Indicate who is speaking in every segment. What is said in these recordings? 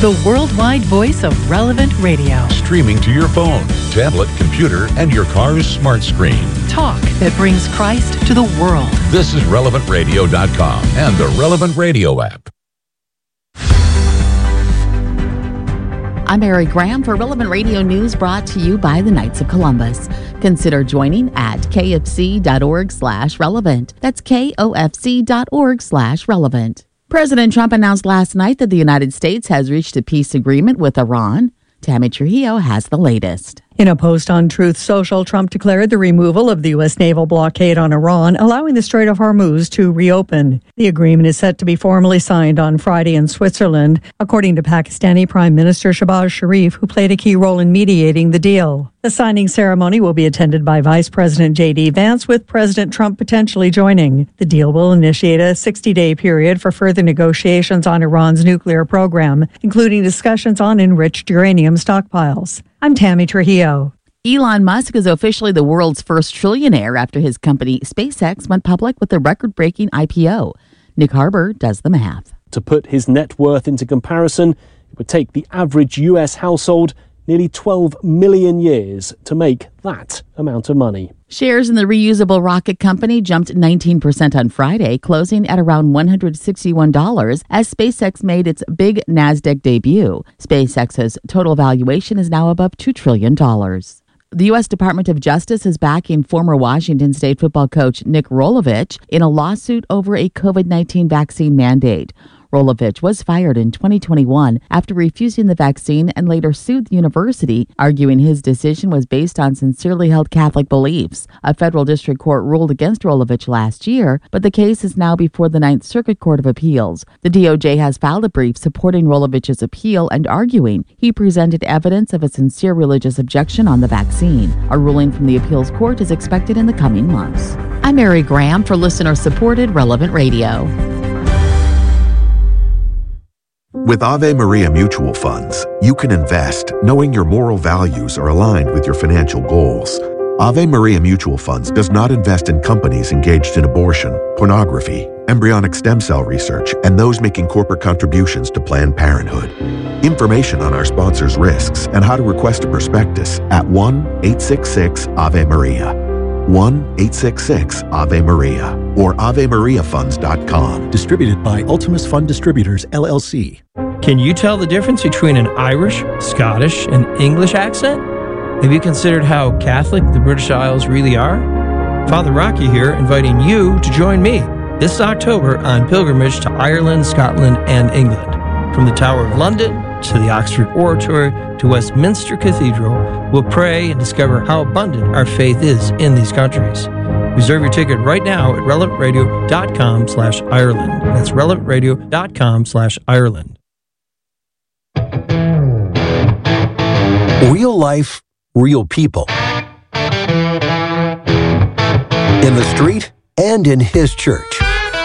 Speaker 1: the worldwide voice of Relevant Radio.
Speaker 2: Streaming to your phone, tablet, computer, and your car's smart screen.
Speaker 1: Talk that brings Christ to the world.
Speaker 2: This is RelevantRadio.com and the Relevant Radio app.
Speaker 3: I'm Mary Graham for Relevant Radio News, brought to you by the Knights of Columbus. Consider joining at kfc.org/relevant. That's KOFC.org/relevant. President Trump announced last night that the United States has reached a peace agreement with Iran. Tammy Trujillo has the latest.
Speaker 4: In a post on Truth Social, Trump declared the removal of the U.S. naval blockade on Iran, allowing the Strait of Hormuz to reopen. The agreement is set to be formally signed on Friday in Switzerland, according to Pakistani Prime Minister Shehbaz Sharif, who played a key role in mediating the deal. The signing ceremony will be attended by Vice President J.D. Vance, with President Trump potentially joining. The deal will initiate a 60-day period for further negotiations on Iran's nuclear program, including discussions on enriched uranium stockpiles. I'm Tammy Trujillo.
Speaker 3: Elon Musk is officially the world's first trillionaire after his company SpaceX went public with a record-breaking IPO. Nick Harbour does the math.
Speaker 5: To put his net worth into comparison, it would take the average U.S. household nearly 12 million years to make that amount of money.
Speaker 3: Shares in the reusable rocket company jumped 19% on Friday, closing at around $161 as SpaceX made its big NASDAQ debut. SpaceX's total valuation is now above $2 trillion. The U.S. Department of Justice is backing former Washington State football coach Nick Rolovich in a lawsuit over a COVID-19 vaccine mandate. Rolovich was fired in 2021 after refusing the vaccine and later sued the university, arguing his decision was based on sincerely held Catholic beliefs. A federal district court ruled against Rolovich last year, but the case is now before the Ninth Circuit Court of Appeals. The DOJ has filed a brief supporting Rolovich's appeal and arguing he presented evidence of a sincere religious objection on the vaccine. A ruling from the appeals court is expected in the coming months. I'm Mary Graham for listener-supported Relevant Radio.
Speaker 6: With Ave Maria Mutual Funds, you can invest knowing your moral values are aligned with your financial goals. Ave Maria Mutual Funds does not invest in companies engaged in abortion, pornography, embryonic stem cell research, and those making corporate contributions to Planned Parenthood. Information on our sponsors' risks and how to request a prospectus at 1-866-AVE-MARIA. 1-866-AVE-MARIA or AveMariaFunds.com.
Speaker 7: Distributed by Ultimus Fund Distributors, LLC.
Speaker 8: Can you tell the difference between an Irish, Scottish, and English accent? Have you considered how Catholic the British Isles really are? Father Rocky here, inviting you to join me this October on pilgrimage to Ireland, Scotland, and England. From the Tower of London to the Oxford Oratory to Westminster Cathedral, we'll pray and discover how abundant our faith is in these countries. Reserve your ticket right now at relevantradio.com/Ireland. That's relevantradio.com/Ireland.
Speaker 7: Real life, real people. In the street and in his church.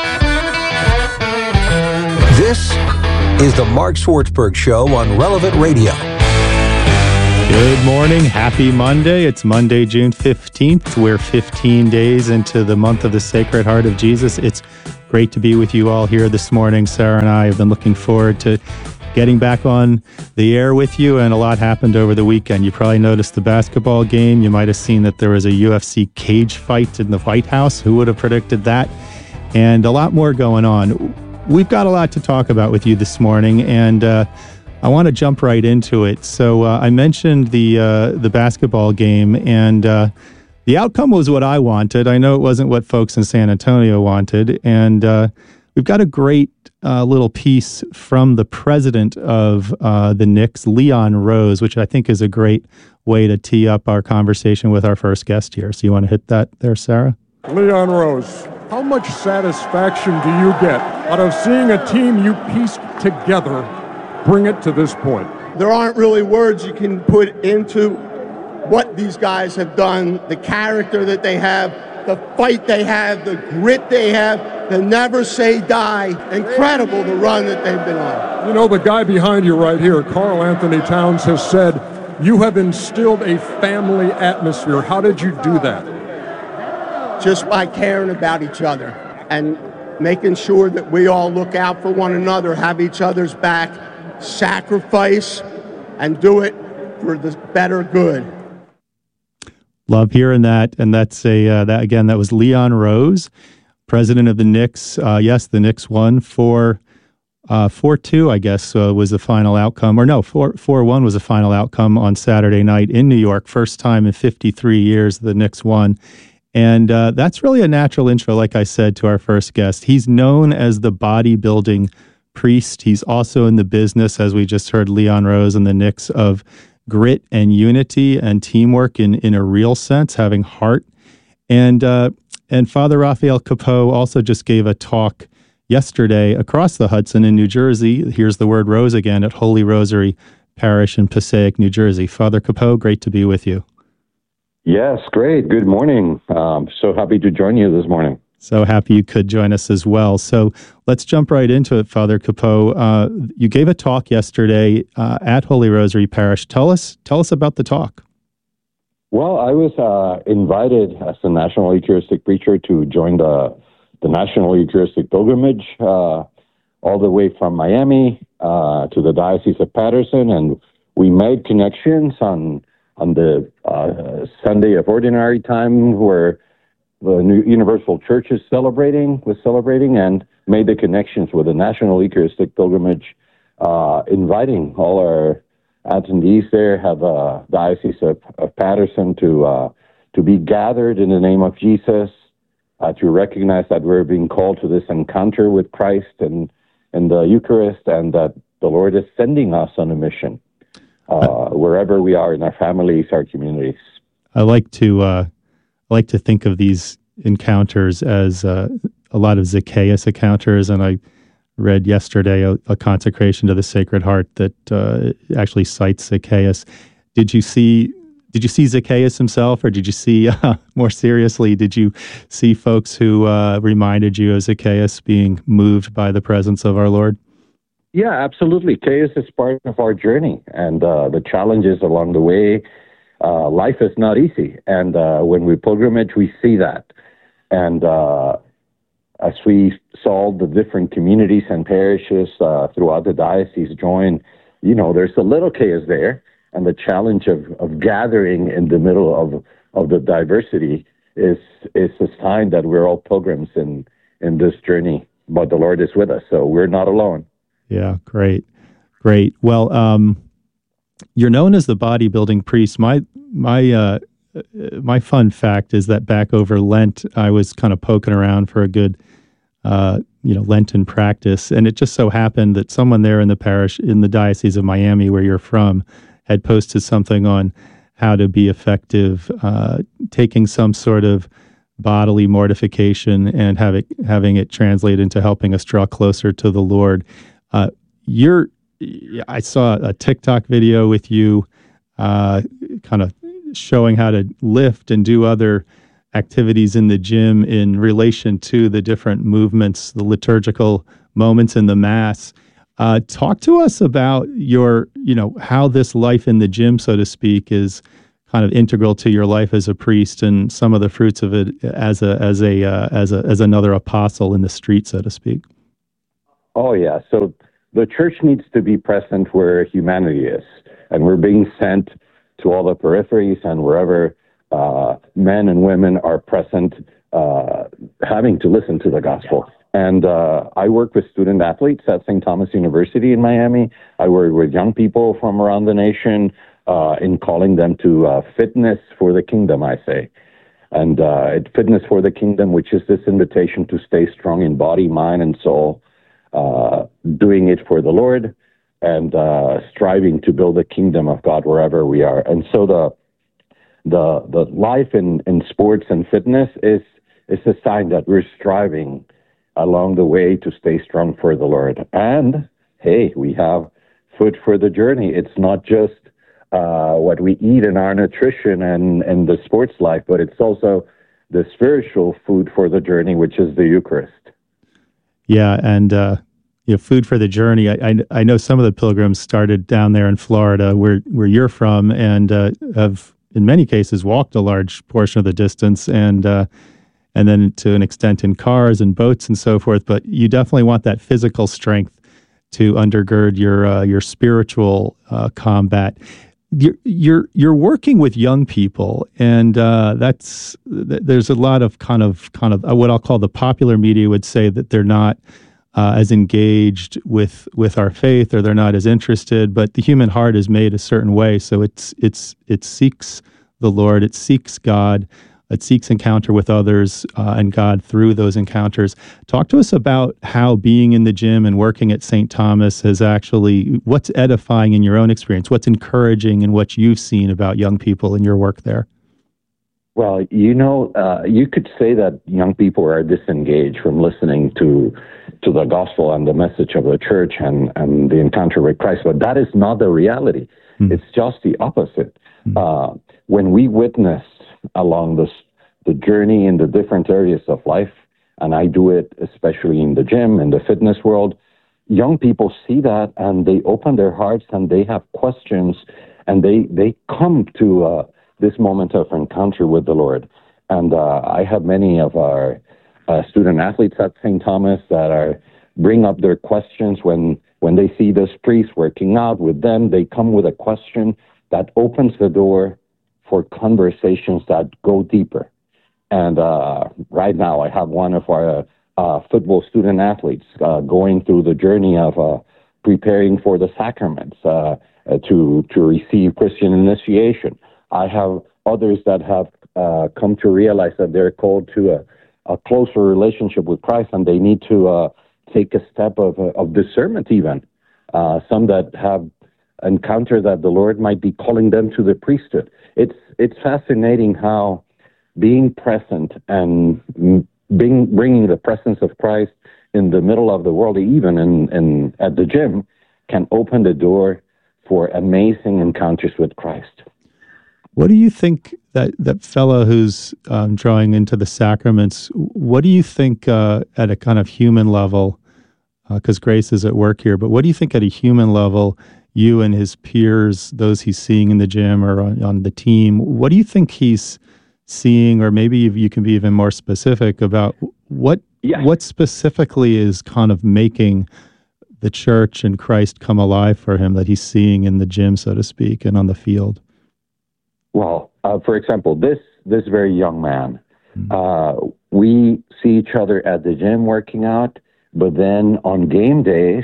Speaker 7: This is the Mark Swartzberg Show on Relevant Radio.
Speaker 9: Good morning. Happy Monday. It's Monday, June 15th. We're 15 days into the month of the Sacred Heart of Jesus. It's great to be with you all here this morning. Sarah and I have been looking forward to getting back on the air with you, and a lot happened over the weekend. You probably noticed the basketball game. You might have seen that there was a UFC cage fight in the White House. Who would have predicted that? And a lot more going on. We've got a lot to talk about with you this morning, and I want to jump right into it. So I mentioned the basketball game, and the outcome was what I wanted. I know it wasn't what folks in San Antonio wanted, and we've got a great little piece from the president of the Knicks, Leon Rose, which I think is a great way to tee up our conversation with our first guest here. So you want to hit that there, Sarah?
Speaker 10: Leon Rose, how much satisfaction do you get out of seeing a team you pieced together bring it to this point?
Speaker 11: There aren't really words you can put into what these guys have done, the character that they have, the fight they have, the grit they have, the never say die. Incredible, the run that they've been on.
Speaker 10: You know, the guy behind you right here, Karl Anthony Towns, has said you have instilled a family atmosphere. How did you do that?
Speaker 11: Just by caring about each other and making sure that we all look out for one another, have each other's back, sacrifice, and do it for the better good.
Speaker 9: Love hearing that. And that's that was Leon Rose, president of the Knicks. Yes, the Knicks won 4-2, I guess, was the final outcome. Or no, 4-1 was the final outcome on Saturday night in New York. First time in 53 years the Knicks won. And that's really a natural intro, like I said, to our first guest. He's known as the bodybuilding priest. He's also in the business, as we just heard Leon Rose and the Knicks, of grit and unity and teamwork in a real sense, having heart. And Father Raphael Cappeau also just gave a talk yesterday across the Hudson in New Jersey. Here's the word rose again, at Holy Rosary Parish in Passaic, New Jersey. Father Cappeau, great to be with you.
Speaker 12: Yes, great. Good morning. So happy to join you this morning.
Speaker 9: So happy you could join us as well. So let's jump right into it, Father Cappeau. You gave a talk yesterday at Holy Rosary Parish. Tell us about the talk.
Speaker 12: Well, I was invited as a National Eucharistic preacher to join the National Eucharistic Pilgrimage all the way from Miami to the Diocese of Patterson, and we made connections on the Sunday of Ordinary Time, where the New Universal Church was celebrating, and made the connections with the National Eucharistic Pilgrimage, inviting all our attendees there, have a Diocese of Patterson to be gathered in the name of Jesus, to recognize that we're being called to this encounter with Christ and the Eucharist, and that the Lord is sending us on a mission wherever we are in our families, our communities.
Speaker 9: I like to think of these encounters as a lot of Zacchaeus encounters, and I read yesterday a consecration to the Sacred Heart that actually cites Zacchaeus. Did you see Zacchaeus himself, or did you see, more seriously, did you see folks who reminded you of Zacchaeus being moved by the presence of our Lord?
Speaker 12: Yeah, absolutely. Zacchaeus is part of our journey, and the challenges along the way. Life is not easy, and when we pilgrimage, we see that. And as we saw the different communities and parishes throughout the diocese join, there's a little chaos there, and the challenge of gathering in the middle of the diversity is a sign that we're all pilgrims in this journey, but the Lord is with us, so we're not alone.
Speaker 9: Yeah, great. Well, you're known as the bodybuilding priest. My fun fact is that back over Lent, I was kind of poking around for a good, Lenten practice, and it just so happened that someone there in the parish, in the Diocese of Miami, where you're from, had posted something on how to be effective, taking some sort of bodily mortification and having it translate into helping us draw closer to the Lord. I saw a TikTok video with you kind of showing how to lift and do other activities in the gym in relation to the different movements, the liturgical moments in the Mass. Talk to us about how this life in the gym, so to speak, is kind of integral to your life as a priest, and some of the fruits of it as another apostle in the street, so to speak.
Speaker 12: Oh yeah. So the church needs to be present where humanity is, and we're being sent to all the peripheries and wherever men and women are present, having to listen to the gospel. And I work with student athletes at St. Thomas University in Miami. I work with young people from around the nation in calling them to fitness for the kingdom, I say. And fitness for the kingdom, which is this invitation to stay strong in body, mind, and soul, doing it for the Lord, and striving to build the kingdom of God wherever we are. And so the life in sports and fitness is a sign that we're striving along the way to stay strong for the Lord. And hey, we have food for the journey. It's not just what we eat in our nutrition and the sports life, but it's also the spiritual food for the journey, which is the Eucharist. Yeah,
Speaker 9: and food for the journey. I know some of the pilgrims started down there in Florida, where you're from, and have in many cases walked a large portion of the distance, and then to an extent in cars and boats and so forth. But you definitely want that physical strength to undergird your spiritual combat. You're working with young people, and there's a lot of kind of what I'll call the popular media would say that they're not as engaged with our faith, or they're not as interested. But the human heart is made a certain way, so it seeks the Lord, it seeks God. It seeks encounter with others and God through those encounters. Talk to us about how being in the gym and working at St. Thomas has actually, what's edifying in your own experience, what's encouraging in what you've seen about young people in your work there?
Speaker 12: Well, you could say that young people are disengaged from listening to the gospel and the message of the church and the encounter with Christ, but that is not the reality. It's just the opposite. When we witness along the journey in the different areas of life, and I do it especially in the gym, in the fitness world, young people see that and they open their hearts and they have questions, and they come to this moment of encounter with the Lord. And I have many of our student athletes at St. Thomas that bring up their questions when they see this priest working out with them. They come with a question that opens the door for conversations that go deeper. And right now I have one of our football student athletes going through the journey of preparing for the sacraments to receive Christian initiation. I have others that have come to realize that they're called to a closer relationship with Christ, and they need to take a step of discernment even. Some that have encountered that the Lord might be calling them to the priesthood. It's fascinating how being present and bringing the presence of Christ in the middle of the world, even at the gym, can open the door for amazing encounters with Christ.
Speaker 9: What do you think that fellow who's drawing into the sacraments, what do you think at a kind of human level, because Grace is at work here, but what do you think at a human level, you and his peers, those he's seeing in the gym or on the team, what do you think he's seeing, or maybe you can be even more specific about what specifically is kind of making the church and Christ come alive for him that he's seeing in the gym, so to speak, and on the field?
Speaker 12: Well, for example, this very young man, we see each other at the gym working out, but then on game days,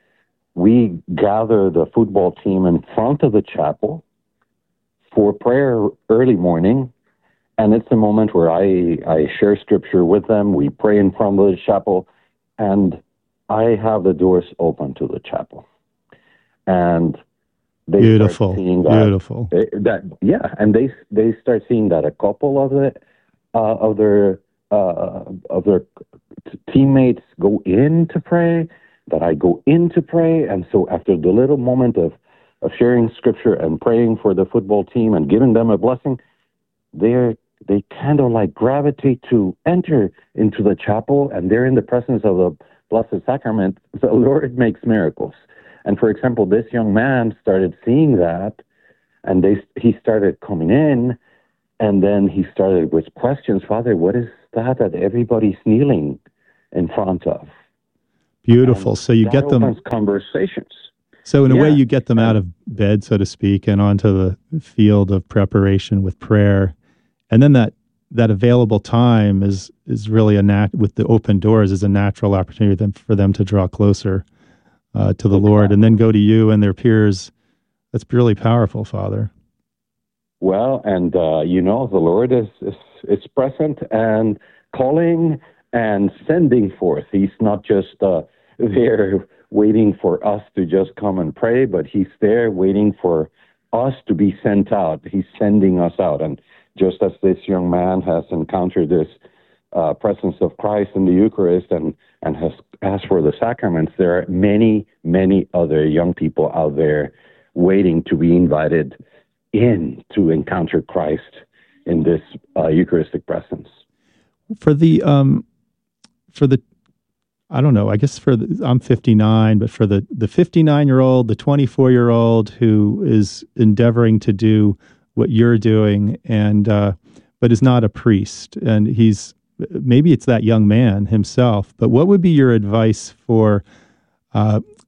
Speaker 12: we gather the football team in front of the chapel for prayer early morning. And it's a moment where I share scripture with them. We pray in front of the chapel, and I have the doors open to the chapel. And they start seeing that, and they start seeing that a couple of their teammates go in to pray, that I go in to pray. And so after the little moment of sharing scripture and praying for the football team and giving them a blessing, they kind of like gravitate to enter into the chapel, and they're in the presence of the Blessed Sacrament. The Lord makes miracles. And for example, this young man started seeing that, and he started coming in, and then he started with questions. Father, what is that everybody's kneeling in front of?
Speaker 9: Beautiful.
Speaker 12: And
Speaker 9: so you get them
Speaker 12: conversations.
Speaker 9: So in a way, you get them out of bed, so to speak, and onto the field of preparation with prayer. And then that available time is really with the open doors is a natural opportunity for them to draw closer to the Lord, and then go to you and their peers. That's really powerful, Father.
Speaker 12: Well, and the Lord is present and calling and sending forth. He's not just there waiting for us to just come and pray, but he's there waiting for us to be sent out. He's sending us out. And just as this young man has encountered this presence of Christ in the Eucharist and has asked for the sacraments, there are many, many other young people out there waiting to be invited in to encounter Christ in this Eucharistic presence.
Speaker 9: For the I don't know, I guess I'm 59, but for the 59-year-old, the 24-year-old who is endeavoring to do what you're doing, and but is not a priest, and maybe it's that young man himself, but what would be your advice for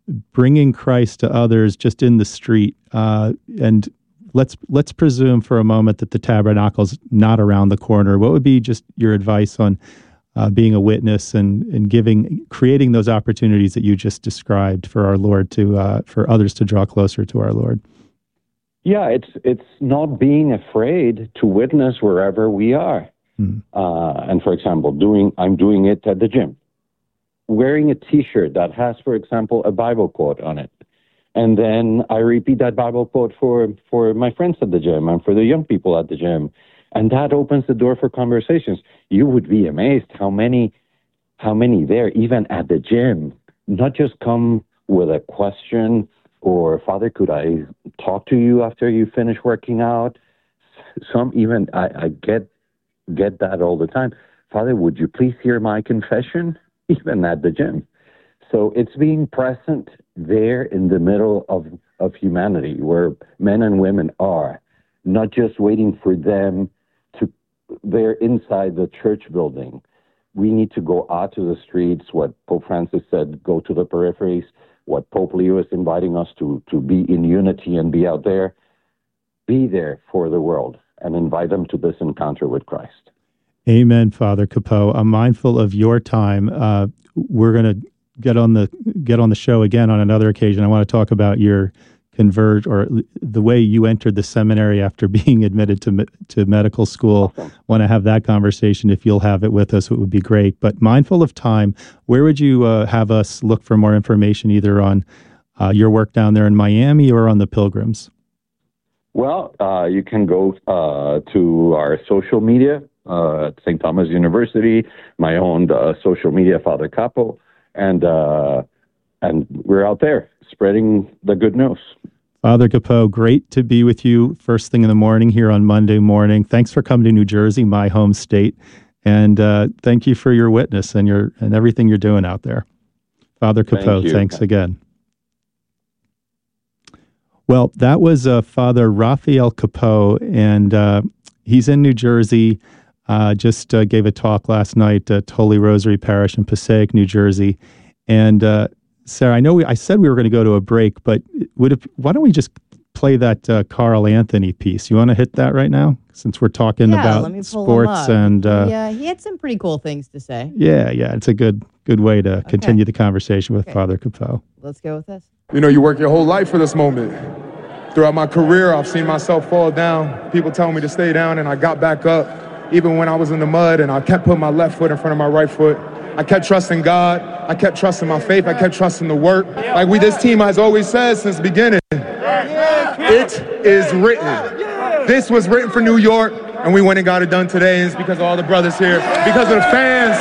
Speaker 9: bringing Christ to others just in the street. And let's presume for a moment that the tabernacle's not around the corner. What would be just your advice on being a witness and creating those opportunities that you just described for our Lord for others to draw closer to our Lord?
Speaker 12: Yeah, it's not being afraid to witness wherever we are. And for example, I'm doing it at the gym. Wearing a T-shirt that has, for example, a Bible quote on it. And then I repeat that Bible quote for my friends at the gym and for the young people at the gym. And that opens the door for conversations. You would be amazed how many there, even at the gym, not just come with a question or, Father, could I talk to you after you finish working out? Some even, I get that all the time. Father, would you please hear my confession? Even at the gym. So it's being present there in the middle of humanity where men and women are, not just waiting for them they're inside the church building. We need to go out to the streets, what Pope Francis said, go to the peripheries, what Pope Leo is inviting us to be in unity and be out there. Be there for the world and invite them to this encounter with Christ.
Speaker 9: Amen, Father Capot. I'm mindful of your time. We're going to get on the show again on another occasion. I want to talk about your convert or the way you entered the seminary after being admitted to medical school.
Speaker 12: Awesome.
Speaker 9: Want to have that conversation. If you'll have it with us, it would be great. But mindful of time, where would you have us look for more information, either on your work down there in Miami or on the Pilgrims?
Speaker 12: Well, you can go to our social media at St. Thomas University, my own social media, Father Capo, and we're out there spreading the good news.
Speaker 9: Father Capot, great to be with you first thing in the morning here on Monday morning. Thanks for coming to New Jersey, my home state, and thank you for your witness and everything you're doing out there. Father Capot, thanks again. Well, that was Father Raphael Capot, and he's in New Jersey. Just gave a talk last night at Holy Rosary Parish in Passaic, New Jersey. And Sarah, I know I said we were going to go to a break, but why don't we just play that Carl Anthony piece? You want to hit that right now, since we're talking about sports and
Speaker 13: yeah, he had some pretty cool things to say.
Speaker 9: Yeah, it's a good way to continue the conversation with Father Capot.
Speaker 13: Let's go with this.
Speaker 14: You know, you work your whole life for this moment. Throughout my career, I've seen myself fall down. People tell me to stay down, and I got back up, even when I was in the mud, and I kept putting my left foot in front of my right foot. I kept trusting God. I kept trusting my faith. I kept trusting the work. Like this team has always said since the beginning, it is written. This was written for New York, and we went and got it done today. And it's because of all the brothers here, because of the fans.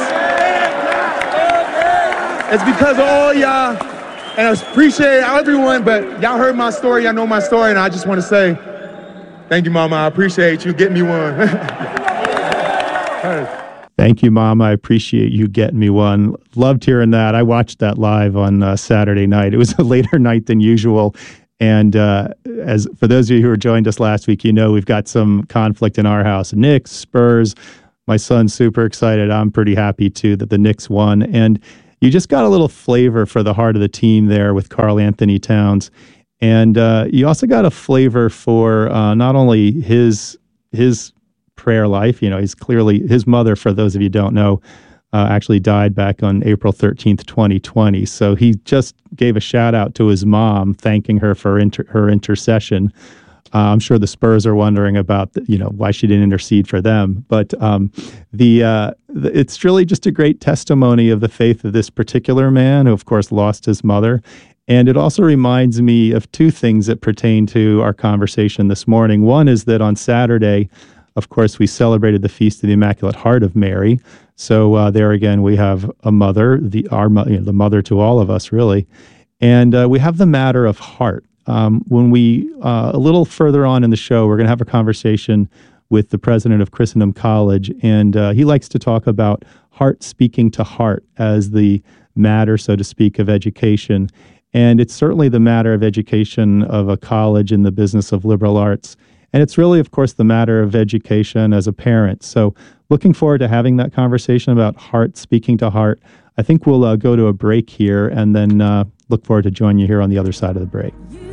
Speaker 14: It's because of all y'all. And I appreciate everyone, but y'all heard my story. Y'all know my story, and I just want to say, thank you, Mama. I appreciate you getting me one.
Speaker 9: Thank you, Mom. I appreciate you getting me one. Loved hearing that. I watched that live on Saturday night. It was a later night than usual. And as for those of you who joined us last week, you know we've got some conflict in our house. Knicks, Spurs. My son's super excited. I'm pretty happy, too, that the Knicks won. And you just got a little flavor for the heart of the team there with Karl Anthony Towns. And you also got a flavor for not only his prayer life. You know, he's clearly, his mother, for those of you who don't know, actually died back on April 13th, 2020. So he just gave a shout out to his mom, thanking her for her intercession. I'm sure the Spurs are wondering about, why she didn't intercede for them. But it's really just a great testimony of the faith of this particular man, who, of course, lost his mother. And it also reminds me of two things that pertain to our conversation this morning. One is that on Saturday, of course, we celebrated the Feast of the Immaculate Heart of Mary. So there again, we have a mother, the mother to all of us, really. And we have the matter of heart. When we, a little further on in the show, we're going to have a conversation with the president of Christendom College, and he likes to talk about heart speaking to heart as the matter, so to speak, of education. And it's certainly the matter of education of a college in the business of liberal arts. And it's really, of course, the matter of education as a parent. So looking forward to having that conversation about heart speaking to heart. I think we'll go to a break here and then look forward to joining you here on the other side of the break.